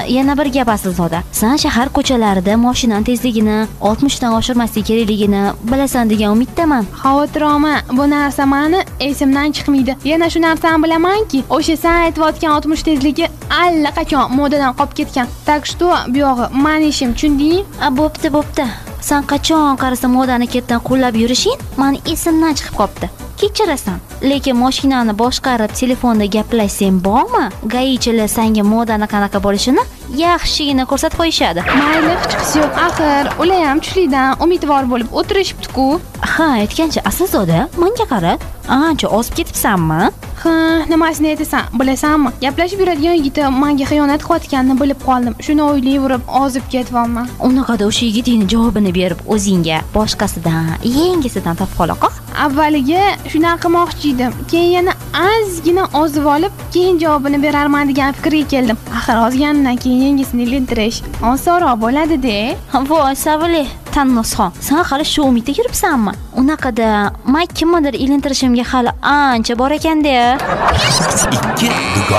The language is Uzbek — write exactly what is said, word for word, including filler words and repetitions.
yana bir gap aslzoda. Sen shahar ko'chalarida mashinaning tezligini oltmish dan oshirmaslik kerakligini bilasan degan umiddaman. Xavotir olma, bu narsa meni esimdan chiqmaydi. Yana shu narsani bilamanki, o'sha sen aytayotgan oltmish tezligi allaqachon modadan qolib ketgan. Tak что bu yog'i meni ishim, tushundingmi? A bo'pti, bo'pti. Sen qachon qarasa modani ketdan qo'llab yurishing meni esimdan chiqib qopti. Kechirasan, lekin mashinani boshqarib telefonda gaplashsang bormi? Gayichilar senga modani qanaqa bo'lishini yaxshigina ko'rsatib qo'yishadi. Mayli, hech qisi yo'q. Axir ular ham tushlikdan umidvor bo'lib o'tirishibdi-ku. Ha, aytgancha aslzoda, menga qara. Ancha ozib ketibsanmi? Ha, nimasini aytasan? Bilasanmi? Gaplashib yuradigan yigitim menga xiyonat qilayotganini bilib qoldim. Shuni o'ylayverib ozib ketyapman. Unaqada o'sha yigitning javobini berib o'zingga boshqasidan, yengisidan topib qolaqoq. Avvaliga shunaqa qilmoqchi edim. Keyin yana ozgina ozib olib, keyin javobini berarman degan fikrga keldim. Axir ozgandan keyin yengisini ilintirish osonroq bo'ladi-da. Voy, savli, Tannosxon, sen hali shu umidda yuribsanmi? Unaqada men kimnidir ilintirishimga hali ancha bor ekanda. ikki